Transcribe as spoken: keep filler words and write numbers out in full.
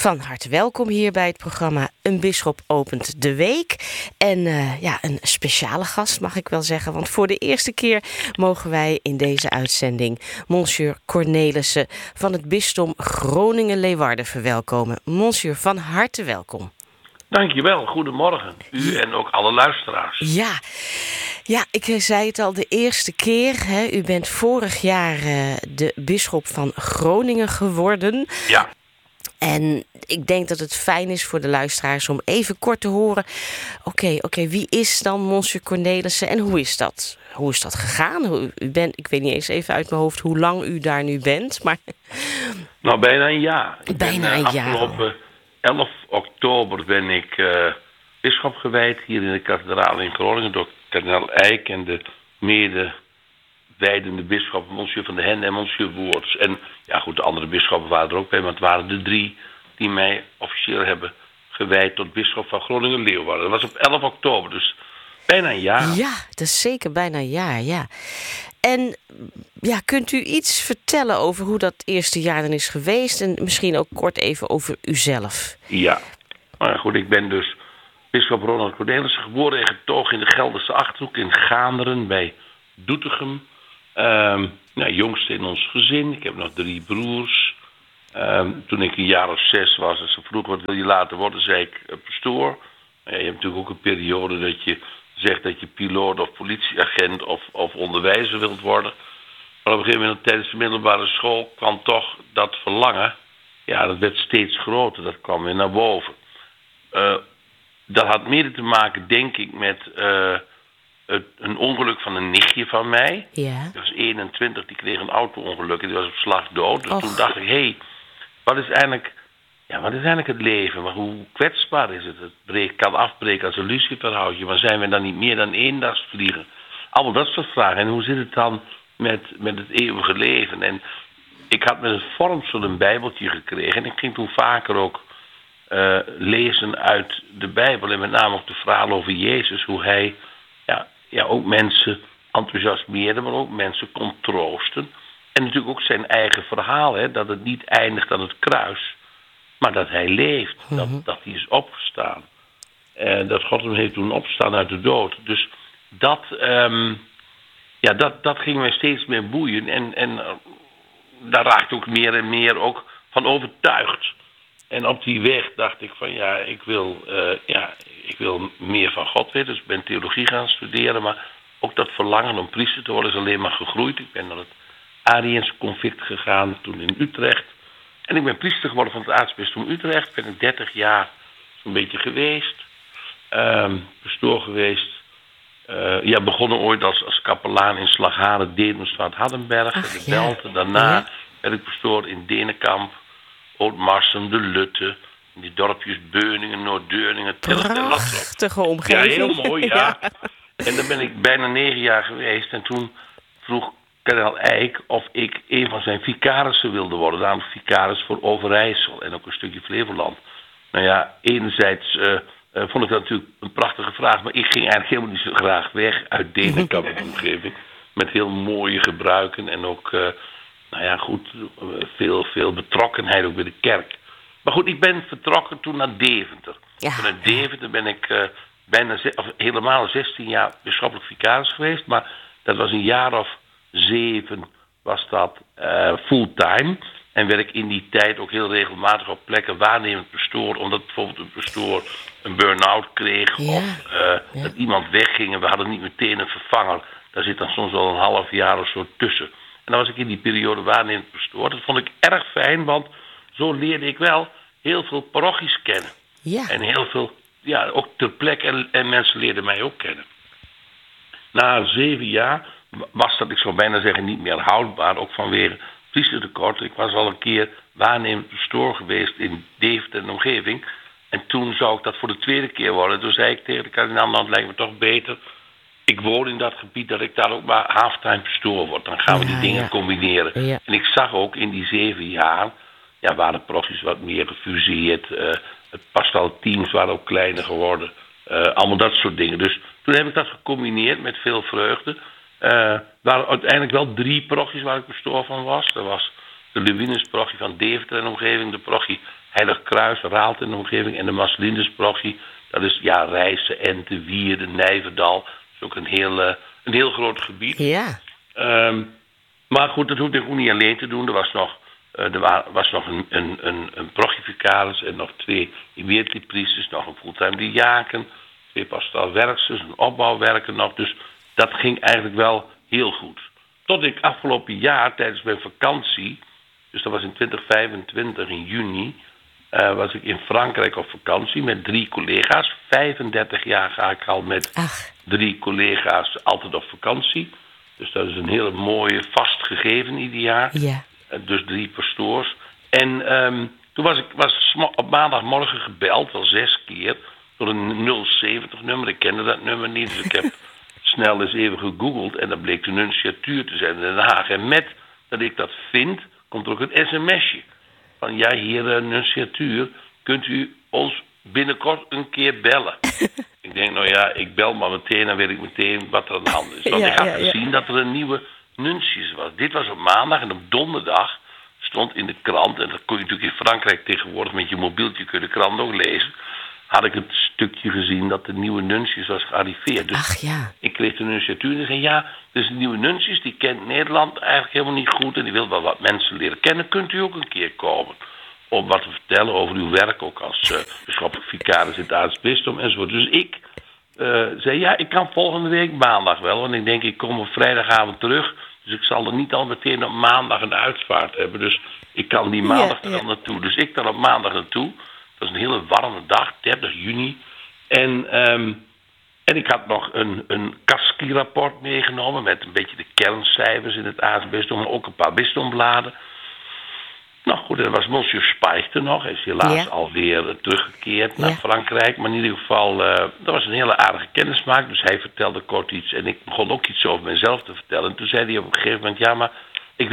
Van harte welkom hier bij het programma Een Bisschop opent de week. En uh, ja, een speciale gast mag ik wel zeggen. Want voor de eerste keer mogen wij in deze uitzending Monsieur Cornelissen van het bisdom Groningen-Leeuwarden verwelkomen. Monsieur, van harte welkom. Dankjewel, goedemorgen. U en ook alle luisteraars. Ja, ja ik zei het al de eerste keer. Hè. U bent vorig jaar uh, de bisschop van Groningen geworden. Ja. En ik denk dat het fijn is voor de luisteraars om even kort te horen. Oké, okay, oké, okay, wie is dan Monsieur Cornelissen en hoe is dat? Hoe is dat gegaan? U bent, ik weet niet eens even uit mijn hoofd hoe lang u daar nu bent, maar... Nou, bijna een jaar. Bijna ben, uh, een jaar. Afgelopen elf oktober ben ik uh, bisschop gewijd hier in de kathedraal in Groningen door kardinaal Eijk en de mede wijdende bisschop Monsieur van de Hende en Monsieur Woerts. En ja goed, de andere bisschoppen waren er ook bij, maar het waren de drie die mij officieel hebben gewijd tot bisschop van Groningen-Leeuwarden. Dat was op elf oktober, dus bijna een jaar. Ja, dat is zeker bijna een jaar, ja. En ja, kunt u iets vertellen over hoe dat eerste jaar dan is geweest en misschien ook kort even over uzelf? Ja, maar goed, ik ben dus bisschop Ronald Cornelissen, geboren en getogen in de Gelderse Achterhoek in Gaanderen bij Doetinchem. Um, nou, jongste in ons gezin. Ik heb nog drie broers. Um, toen ik een jaar of zes was, en ze vroeg wat wil je later worden, zei ik uh, pastoor. Uh, je hebt natuurlijk ook een periode dat je zegt dat je piloot of politieagent of, of onderwijzer wilt worden. Maar op een gegeven moment tijdens de middelbare school kwam toch dat verlangen. Ja, dat werd steeds groter. Dat kwam weer naar boven. Uh, dat had mede te maken, denk ik, met... Uh, een ongeluk van een nichtje van mij. Ja. Die was eenentwintig, die kreeg een auto-ongeluk en die was op slag dood. Dus Och. toen dacht ik, hé, hey, wat is eigenlijk ja, wat is eigenlijk het leven? Maar hoe kwetsbaar is het? Het breekt, kan afbreken als een luciferhoutje. Maar zijn we dan niet meer dan eendagsvliegen? Allemaal dat soort vragen. En hoe zit het dan met, met het eeuwige leven? En ik had met een vormsel een bijbeltje gekregen. En ik ging toen vaker ook uh, lezen uit de Bijbel. En met name ook de verhalen over Jezus. Hoe hij... Ja, ja, ook mensen enthousiasmeerde, maar ook mensen kon troosten. En natuurlijk ook zijn eigen verhaal, hè, dat het niet eindigt aan het kruis, maar dat hij leeft, mm-hmm. dat, dat hij is opgestaan. En dat God hem heeft doen opstaan uit de dood. Dus dat, um, ja, dat, dat ging mij steeds meer boeien. En, en uh, daar raakte ik ook meer en meer ook van overtuigd. En op die weg dacht ik van ja, ik wil, uh, ja, ik wil meer van God weten. Dus ik ben theologie gaan studeren. Maar ook dat verlangen om priester te worden is alleen maar gegroeid. Ik ben naar het Ariënse convict gegaan, toen in Utrecht. En ik ben priester geworden van het aartsbisdom Utrecht. Ben ik dertig jaar zo'n beetje geweest. Um, pastoor geweest. Uh, ja, begonnen ooit als, als kapelaan in Slagharen, Dedenstad, Hardenberg. Ach, de ja. Belten. Daarna ja. ben ik pastoor in Denenkamp. Oud-Marsum, de Lutte, die dorpjes Beuningen, Noord-Deurningen, Tilst en Latrop. Prachtige omgeving. Ja, heel mooi, ja. ja. En daar ben ik bijna negen jaar geweest. En toen vroeg kardinaal Eijk of ik een van zijn vicarissen wilde worden. Namelijk vicaris voor Overijssel en ook een stukje Flevoland. Nou ja, enerzijds uh, uh, vond ik dat natuurlijk een prachtige vraag. Maar ik ging eigenlijk helemaal niet zo graag weg uit Denenkamp en de omgeving. Met heel mooie gebruiken en ook... Uh, Nou ja, goed, veel, veel betrokkenheid ook bij de kerk. Maar goed, ik ben vertrokken toen naar Deventer. Ja. Vanuit Deventer ben ik uh, bijna ze- of helemaal zestien jaar bisschoppelijk vicaris geweest. Maar dat was een jaar of zeven was dat uh, fulltime. En werd ik in die tijd ook heel regelmatig op plekken waarnemend pastoor. Omdat bijvoorbeeld een pastoor een burn-out kreeg. Ja. Of uh, ja. dat iemand wegging en we hadden niet meteen een vervanger. Daar zit dan soms wel een half jaar of zo tussen. En dan was ik in die periode waarnemend pastoor. Dat vond ik erg fijn, want zo leerde ik wel heel veel parochies kennen. Ja. En heel veel, ja, ook ter plekke. En, en mensen leerden mij ook kennen. Na zeven jaar was dat, ik zou bijna zeggen, niet meer houdbaar. Ook vanwege priestertekort. Ik was al een keer waarnemend pastoor geweest in Deventer en de omgeving. En toen zou ik dat voor de tweede keer worden. Toen zei ik tegen de kardinaal, nou, het lijkt me toch beter... Ik woon in dat gebied dat ik daar ook maar halftime pastoor word. Dan gaan we die ja, dingen ja. combineren. Ja. En ik zag ook in die zeven jaar... Ja, waren parochies wat meer gefuseerd. Uh, het pastoraal teams waren ook kleiner geworden. Uh, allemaal dat soort dingen. Dus toen heb ik dat gecombineerd met veel vreugde. Uh, er waren uiteindelijk wel drie parochies waar ik pastoor van was. Er was de Lewinus-parochie van Deventer en omgeving, de parochie Heilig Kruis, Raalte en omgeving en de Marcelinus-parochie. Dat is ja, Rijssen, Ente, Wierden, Nijverdal. Dat is ook een heel, uh, een heel groot gebied. Ja. Um, maar goed, dat hoefde ik ook niet alleen te doen. Er was nog, uh, er was nog een, een, een, een parochievicaris en nog twee emeritipriesters, nog een fulltime diaken, twee pastoraal werksters, een opbouwwerker nog. Dus dat ging eigenlijk wel heel goed. Tot ik afgelopen jaar tijdens mijn vakantie, dus dat was in twintig vijfentwintig, in juni, uh, was ik in Frankrijk op vakantie met drie collega's. vijfendertig jaar ga ik al met Ach. drie collega's altijd op vakantie. Dus dat is een hele mooie vast gegeven ieder jaar. Ja. Uh, dus drie pastoors. En um, toen was ik was op maandagmorgen gebeld, wel zes keer, door een nul zeventig nummer. Ik kende dat nummer niet, dus ik heb snel eens even gegoogeld en dat bleek de nunciatuur te zijn in Den Haag. En met dat ik dat vind, komt er ook een sms'je. Van ja, heer nunciatuur, kunt u ons binnenkort een keer bellen? Ik denk, nou ja, ik bel maar meteen, dan weet ik meteen wat er aan de hand is. Want Ja, ik had ja, ja. gezien dat er een nieuwe nuntius was. Dit was op maandag en op donderdag stond in de krant, en dat kon je natuurlijk in Frankrijk tegenwoordig met je mobieltje kun je de krant ook lezen, had ik het stukje gezien dat de nieuwe nuntius was gearriveerd. Dus Ach ja. ik kreeg de nunciatuur en zei, ja, dus een nieuwe nuntius, die kent Nederland eigenlijk helemaal niet goed en die wil wel wat mensen leren kennen. Kunt u ook een keer komen om wat te vertellen over uw werk, ook als uh, bisschoppelijk vicaris in het aartsbisdom enzovoort. Dus ik uh, zei, ja, ik kan volgende week maandag wel, want ik denk, ik kom op vrijdagavond terug, dus ik zal er niet al meteen op maandag een uitvaart hebben. Dus ik kan die maandag Ja, er ja. al naartoe. Dus ik dan op maandag naartoe. Dat is een hele warme dag, dertig juni. En, um, en ik had nog een, een Kasky-rapport meegenomen met een beetje de kerncijfers in het aartsbisdom, maar ook een paar bisdombladen. Nou goed, er was monsieur Speichter nog. Hij is helaas Ja. alweer uh, teruggekeerd naar Ja. Frankrijk. Maar in ieder geval, uh, dat was een hele aardige kennismaak. Dus hij vertelde kort iets en ik begon ook iets over mezelf te vertellen. En toen zei hij op een gegeven moment, ja, maar